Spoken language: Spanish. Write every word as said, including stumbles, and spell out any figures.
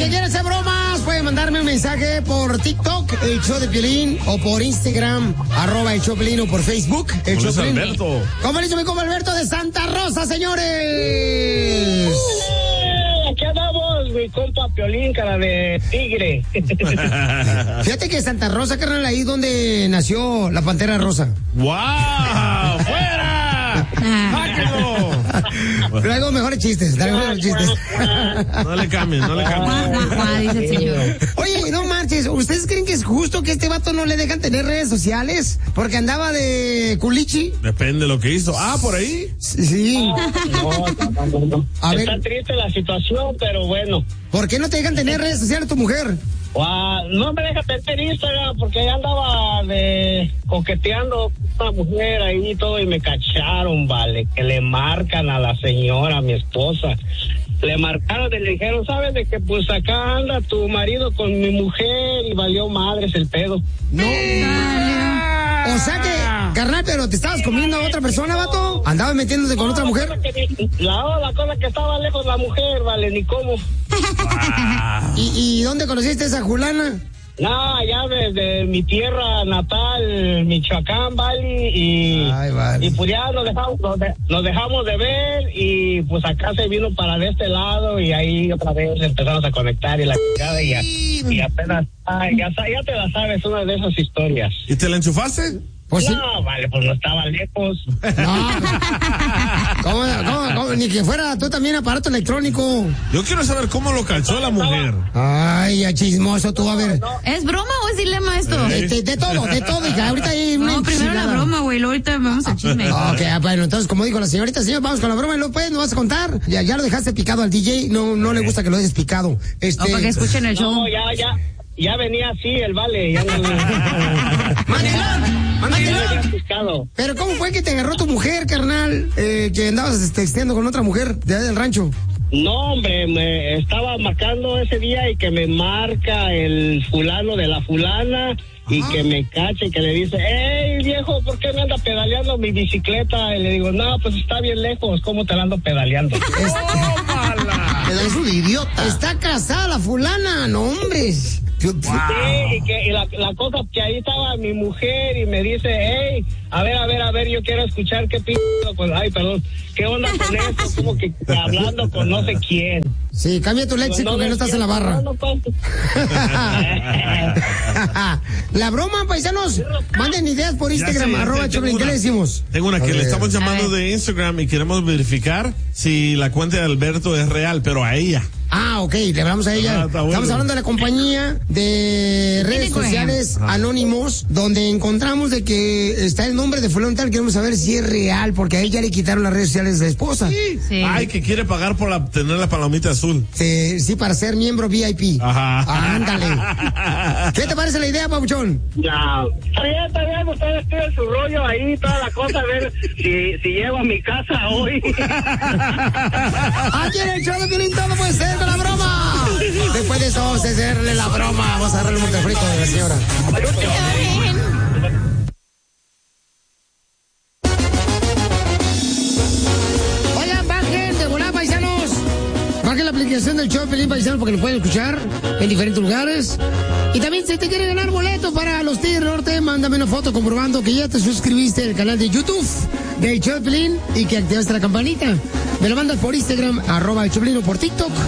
que quiera hacer bromas puede mandarme un mensaje por TikTok, el show de Piolín, o por Instagram, arroba el show Piolín, o por Facebook, el show Piolín. Alberto. ¿Cómo le hizo mi compa Alberto de Santa Rosa, señores? ¡Uh! Aquí andamos, mi compa Piolín, cara de tigre. Fíjate que Santa Rosa, carnal, ahí donde nació la Pantera Rosa. ¡Wow! ¡Fuera! ¡Sáquenlo! Traigo mejores chistes, traigo mejores chistes. No le cambien, no le cambien. Dice el señor. Oye, no marches, ¿ustedes creen que es justo que este vato no le dejan tener redes sociales? Porque andaba de culichi. Depende de lo que hizo. Ah, ¿por ahí? Sí. No, no, no, no. A Está ver. triste la situación, pero bueno. ¿Por qué no te dejan tener redes sociales tu mujer? Uh, no me deja tener Instagram porque ella andaba de coqueteando con una mujer ahí y todo y me cacharon, vale, que le marcan a la señora, a mi esposa. Le marcaron y le dijeron, ¿sabes de que pues acá anda tu marido con mi mujer y valió madres el pedo? No. O sea que, carnal, pero te estabas comiendo a otra persona, vato. ¿Andabas metiéndote con No, otra la mujer? cosa que ni- La, la cosa que estaba lejos la mujer, vale, ni cómo. ¿Y, y dónde conociste a esa Julana? No, allá desde mi tierra natal, Michoacán, vale, y, Ay, vale. y pues ya nos dejamos, nos, de- nos dejamos de ver y pues acá se vino para de este lado y ahí otra vez empezamos a conectar y la chingada y, ya- y apenas, ay, ya, sa- ya te la sabes, una de esas historias. ¿Y te la enchufaste? Pues sí. No, vale, pues no estaba lejos. No. ¿Cómo, cómo, cómo? Ni que fuera tú también aparato electrónico. Yo quiero saber cómo lo cachó la mujer. Ay, ya chismoso tú, a ver. ¿Es broma o es dilema esto? De, de- de todo, de todo, hija. Ahorita hay una No, primero la enchilada. broma, güey, luego ahorita vamos al chisme. Ok, ah, bueno, entonces, como dijo la señorita, señor, vamos con la broma y luego pues, nos vas a contar. Ya, ya lo dejaste picado al D J, no, no le gusta que lo dejes picado. Este. O para que escuchen el show. No, ya, ya, ya venía así el vale, ya no. ¡Mandelón! Ya ¡Mandelón! venía piscado. Pero ¿cómo fue que te agarró tu mujer, carnal? Eh, que andabas texteando con otra mujer de allá del rancho. No, hombre, me estaba marcando ese día y que me marca el fulano de la fulana y Ajá. que me cacha y que le dice, hey viejo, ¿por qué me anda pedaleando mi bicicleta? Y le digo, no, pues está bien lejos, ¿cómo te la ando pedaleando? Es un idiota. Está casada la fulana, no, hombres. Sí, y que y la, la cosa que ahí estaba mi mujer y me dice, hey, a ver, a ver, a ver, yo quiero escuchar qué p***, con, ay, perdón, qué onda con esto, como que hablando con no sé quién. Sí, cambia tu léxico que no estás en la barra. No, no, no, La broma, paisanos, manden ideas por Instagram, Ya sé, arroba tengo Choplin, ¿qué una. le decimos? Tengo una A que le ver. estamos A llamando ver. de Instagram y queremos verificar si la cuenta de Alberto es real, pero a ella. Ah, ok, le hablamos a ella. Ah, está bueno. Estamos hablando de la compañía de redes Instagram. sociales Anónimos, donde encontramos de que está el nombre de fulano tal. Queremos saber si es real, porque a ella le quitaron las redes sociales de la esposa. Sí, Sí. Ay, que quiere pagar por la, tener la palomita azul. sí, para ser miembro V I P. Ajá. Ándale. ¿Qué te parece la idea, Pabuchón? ya, está bien, está bien, ustedes tienen su rollo ahí, toda la cosa, a ver si, si llego a mi casa hoy. Aquí en el show de Piolín todo puede ser con la broma. Después de eso vamos a hacerle la broma. Vamos a agarrarle un montefrito de la señora. Oigan, bajen de volar, paisanos. Bajen la aplicación del show de Piolín, paisanos, porque lo pueden escuchar en diferentes lugares. Y también si te quiere ganar boleto para los Tigres del Norte, mándame una foto comprobando que ya te suscribiste al canal de YouTube del show de Piolín y que activaste la campanita. Me lo mandas por Instagram, arroba el Choplin, o por TikTok.